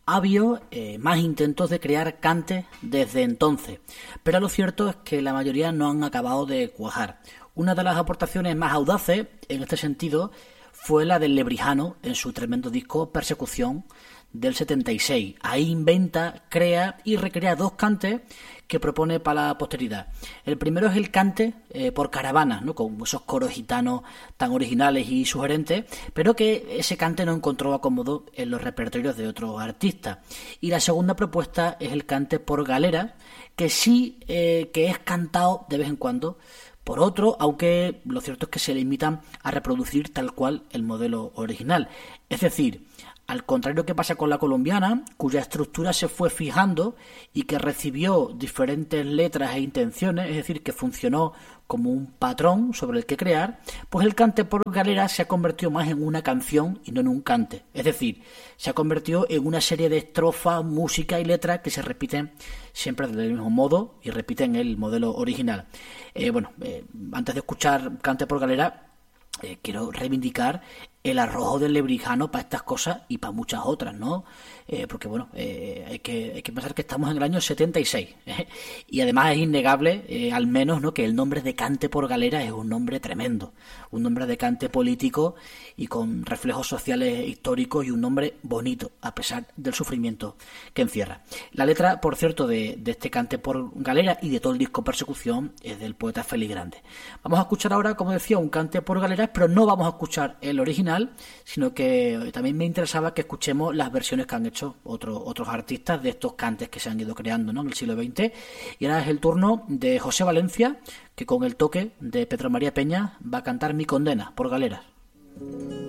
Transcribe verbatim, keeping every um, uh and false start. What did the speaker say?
Ha habido eh, más intentos de crear cantes desde entonces, pero lo cierto es que la mayoría no han acabado de cuajar. Una de las aportaciones más audaces en este sentido fue la del Lebrijano en su tremendo disco Persecución del setenta y seis. Ahí inventa, crea y recrea dos cantes que propone para la posteridad. El primero es el cante eh, por caravana, ¿no? Con esos coros gitanos tan originales y sugerentes, pero que ese cante no encontró acomodo en los repertorios de otros artistas. Y la segunda propuesta es el cante por galera, que sí eh, que es cantado de vez en cuando por otro, aunque lo cierto es que se limitan a reproducir tal cual el modelo original. Es decir, al contrario que pasa con la colombiana, cuya estructura se fue fijando y que recibió diferentes letras e intenciones, es decir, que funcionó como un patrón sobre el que crear, pues el cante por galera se ha convertido más en una canción y no en un cante. Es decir, se ha convertido en una serie de estrofas, música y letras que se repiten siempre del mismo modo y repiten el modelo original. Eh, bueno, eh, antes de escuchar cante por galera, eh, quiero reivindicar el arrojo del Lebrijano para estas cosas y para muchas otras, ¿no? Eh, porque, bueno, eh, hay que hay que pensar que estamos en el año setenta y seis, ¿eh? Y además es innegable, eh, al menos, ¿no?, que el nombre de cante por galera es un nombre tremendo, un nombre de cante político y con reflejos sociales históricos y un nombre bonito, a pesar del sufrimiento que encierra. La letra, por cierto, de, de este cante por galera y de todo el disco Persecución es del poeta Félix Grande. Vamos a escuchar ahora, como decía, un cante por galera, pero no vamos a escuchar el original, sino que también me interesaba que escuchemos las versiones que han hecho otros otros artistas de estos cantes que se han ido creando, ¿no?, en el siglo veinte. Y ahora es el turno de José Valencia, que con el toque de Pedro María Peña va a cantar Mi condena por galeras.